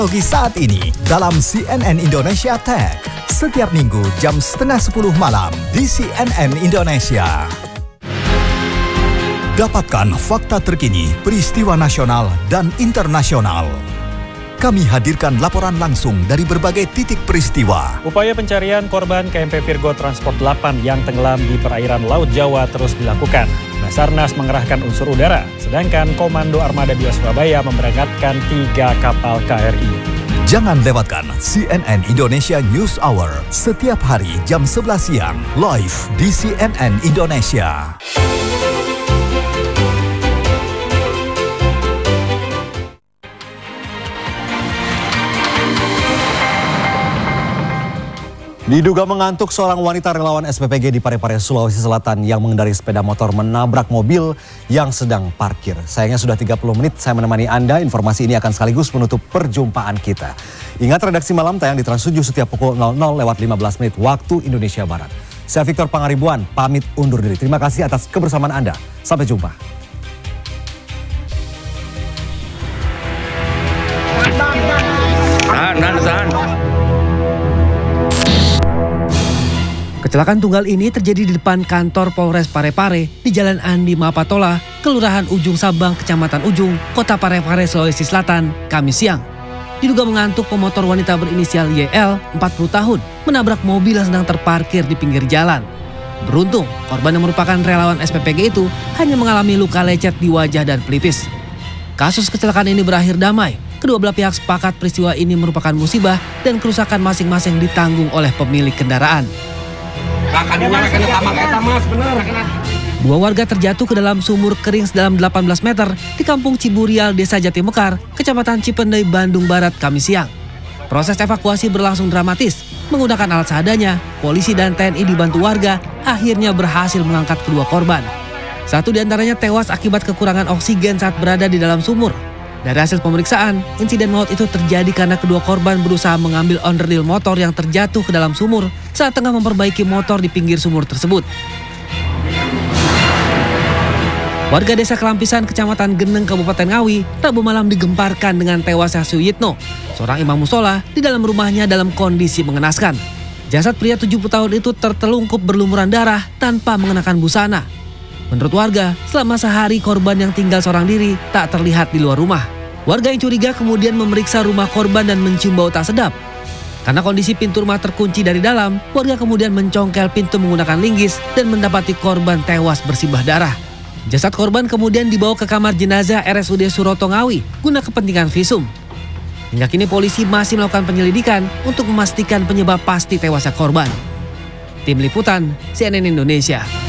Teknologi saat ini dalam CNN Indonesia Tech. Setiap minggu jam 9:30 malam di CNN Indonesia. Dapatkan fakta terkini, peristiwa nasional dan internasional. Kami hadirkan laporan langsung dari berbagai titik peristiwa. Upaya pencarian korban KMP Virgo Transport 8 yang tenggelam di perairan Laut Jawa terus dilakukan. Basarnas mengerahkan unsur udara, sedangkan Komando Armada 2 Surabaya memberangkatkan 3 kapal KRI. Jangan lewatkan CNN Indonesia News Hour setiap hari jam 11 siang, live di CNN Indonesia. Diduga mengantuk, seorang wanita relawan SPPG di Parepare, Sulawesi Selatan yang mengendarai sepeda motor menabrak mobil yang sedang parkir. Sayangnya sudah 30 menit saya menemani Anda, informasi ini akan sekaligus menutup perjumpaan kita. Ingat, redaksi malam tayang di Trans 7 setiap pukul 00:15 waktu Indonesia Barat. Saya Victor Pangaribuan, pamit undur diri. Terima kasih atas kebersamaan Anda. Sampai jumpa. Tahan. Kecelakaan tunggal ini terjadi di depan kantor Polres Parepare di Jalan Andi Mapatola, Kelurahan Ujung Sabang, Kecamatan Ujung, Kota Parepare, Sulawesi Selatan, Kamis siang. Diduga mengantuk, pemotor wanita berinisial YL, 40 tahun, menabrak mobil yang sedang terparkir di pinggir jalan. Beruntung, korban yang merupakan relawan SPPG itu hanya mengalami luka lecet di wajah dan pelipis. Kasus kecelakaan ini berakhir damai. Kedua belah pihak sepakat peristiwa ini merupakan musibah dan kerusakan masing-masing ditanggung oleh pemilik kendaraan. Dua warga terjatuh ke dalam sumur kering sedalam 18 meter di Kampung Ciburial, Desa Jatimekar, Kecamatan Cipendei, Bandung Barat, Kamis siang. Proses evakuasi berlangsung dramatis. Menggunakan alat seadanya, polisi dan TNI dibantu warga akhirnya berhasil mengangkat kedua korban. Satu di antaranya tewas akibat kekurangan oksigen saat berada di dalam sumur. Dari hasil pemeriksaan, insiden maut itu terjadi karena kedua korban berusaha mengambil onderdil motor yang terjatuh ke dalam sumur saat tengah memperbaiki motor di pinggir sumur tersebut. Warga Desa Kelampisan, Kecamatan Geneng, Kabupaten Ngawi, Rabu malam digemparkan dengan tewasnya Suyitno, seorang imam musola di dalam rumahnya dalam kondisi mengenaskan. Jasad pria 70 tahun itu tertelungkup berlumuran darah tanpa mengenakan busana. Menurut warga, selama sehari korban yang tinggal seorang diri tak terlihat di luar rumah. Warga yang curiga kemudian memeriksa rumah korban dan mencium bau tak sedap. Karena kondisi pintu rumah terkunci dari dalam, warga kemudian mencongkel pintu menggunakan linggis dan mendapati korban tewas bersimbah darah. Jasad korban kemudian dibawa ke kamar jenazah RSUD Suroto Ngawi guna kepentingan visum. Hingga kini polisi masih melakukan penyelidikan untuk memastikan penyebab pasti tewasnya korban. Tim Liputan CNN Indonesia.